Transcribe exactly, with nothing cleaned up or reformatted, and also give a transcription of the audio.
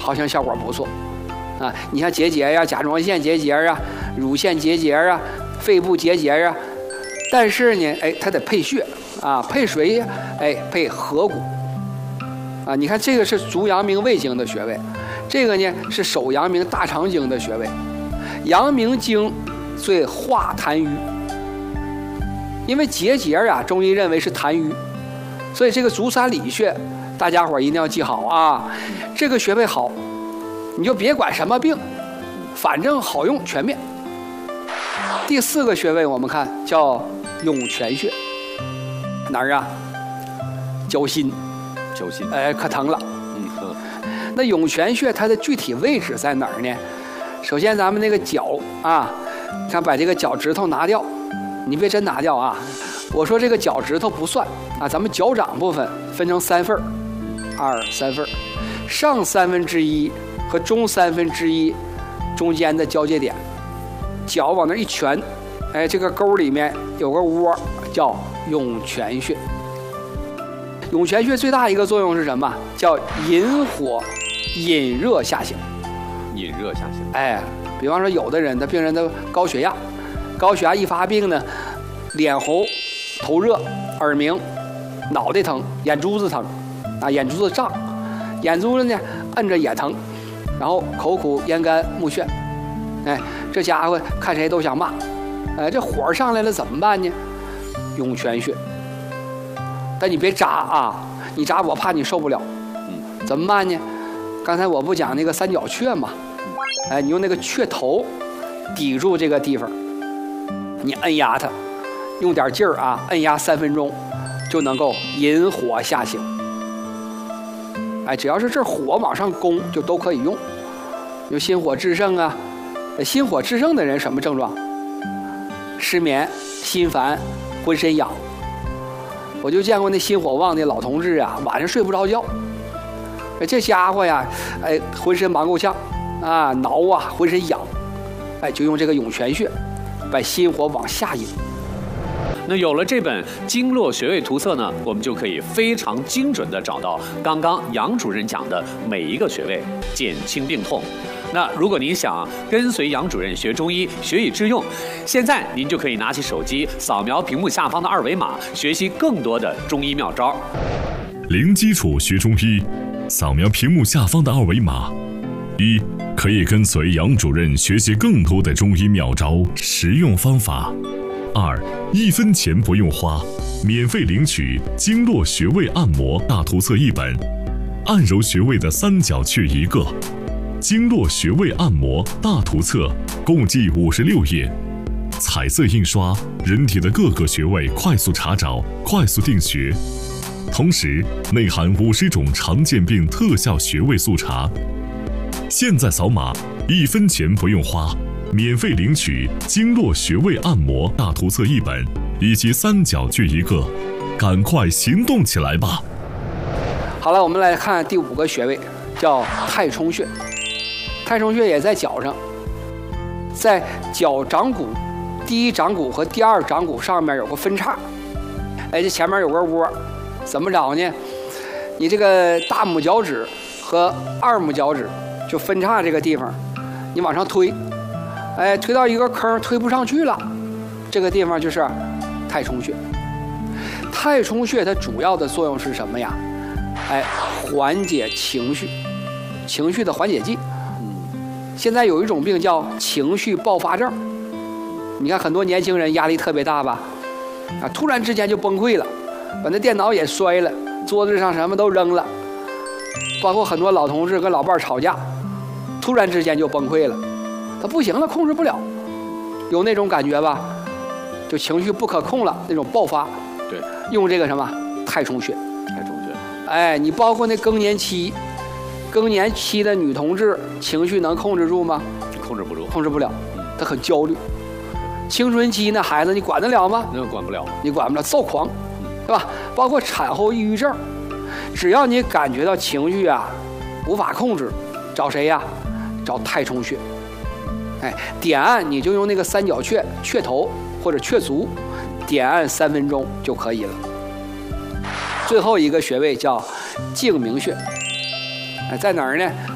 好像效果不错啊。你像结节呀、甲状腺结节啊、乳腺结节啊、肺部结节啊，但是呢，哎，它得配穴啊，配谁呀？哎，配合谷啊。你看这个是足阳明胃经的穴位，这个呢是手阳明大肠经的穴位。阳明经最化痰瘀，因为结节啊，中医认为是痰瘀，所以这个足三里穴大家伙一定要记好啊。这个穴位好，你就别管什么病，反正好用全面。第四个穴位我们看叫涌泉穴，哪儿啊？脚心， 脚心， 哎，可疼了。嗯，那涌泉穴它的具体位置在哪儿呢？首先咱们那个脚啊，看把这个脚趾头拿掉，你别真拿掉啊。我说这个脚趾头不算啊，咱们脚掌部分分成三份儿，二三份儿，上三分之一和中三分之一中间的交界点，脚往那一蜷，哎，这个沟里面有个窝叫涌泉穴。涌泉穴最大一个作用是什么？叫引火引热下行。 引热下行。 哎，比方说有的人，他病人的高血压，高血压一发病呢，脸红、头热、耳鸣、脑袋疼、眼珠子疼，啊，眼珠子胀，眼珠子呢摁着也疼，然后口苦、咽干、目眩，哎，这家伙看谁都想骂，哎，这火上来了怎么办呢？涌泉穴。但你别扎啊，你扎我怕你受不了。嗯，怎么办呢？刚才我不讲那个三角雀吗？哎，你用那个雀头抵住这个地方，你按压它，用点劲儿啊，按压三分钟，就能够引火下行。哎，只要是这火往上攻，就都可以用。有心火炽盛啊，心火炽盛的人什么症状？失眠、心烦、浑身痒。我就见过那心火旺的老同志啊，晚上睡不着觉。这家伙呀，哎，浑身忙够呛啊，挠啊，浑身痒，哎，就用这个涌泉穴，把心火往下引。 那有了这本经络穴位图册呢，我们就可以非常精准地找到刚刚杨主任讲的每一个穴位，减轻病痛。那如果您想跟随杨主任学中医，学以致用，现在您就可以拿起手机扫描屏幕下方的二维码，学习更多的中医妙招。 零基础学中医，扫描屏幕下方的二维码，一可以跟随杨主任学习更多的中医妙招、实用方法；二一分钱不用花，免费领取经络穴位按摩大图册一本，按揉穴位的三角穴一个。经络穴位按摩大图册共计五十六页，彩色印刷，人体的各个穴位快速查找、快速定穴，同时内含五十种常见病特效穴位速查。现在扫码，一分钱不用花，免费领取经络穴位按摩大图册一本以及三角穴一个，赶快行动起来吧！ 好了，我们来看第五个穴位，叫太冲穴。太冲穴也在脚上，在脚掌骨第一掌骨和第二掌骨上面有个分叉，哎，这前面有个窝，怎么找呢？你这个大拇脚趾和二拇脚趾就分叉这个地方，你往上推，哎，推到一个坑，推不上去了，这个地方就是太冲穴。太冲穴它主要的作用是什么呀？哎，缓解情绪，情绪的缓解剂。现在有一种病叫情绪爆发症，你看很多年轻人压力特别大吧，啊，突然之间就崩溃了，把那电脑也摔了，桌子上什么都扔了，包括很多老同志跟老伴儿吵架，突然之间就崩溃了，他不行了，控制不了，有那种感觉吧？就情绪不可控了，那种爆发。 对， 用这个什么太冲穴。 太冲穴。 哎，你包括那更年期。更年期的女同志情绪能控制住吗？ 控制不住， 控制不了，她很焦虑。青春期那孩子你管得了吗？ 那管不了， 你管不了，躁狂，是吧？包括产后抑郁症，只要你感觉到情绪啊无法控制，找谁呀？找太冲穴。哎，点按你就用那个三角穴穴头或者穴足，点按三分钟就可以了。最后一个穴位叫睛明穴。在哪儿呢？